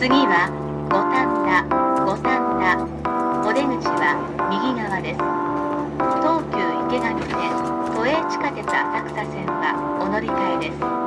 次は五反田。お出口は右側です。東急池上線、都営地下鉄浅草線はお乗り換えです。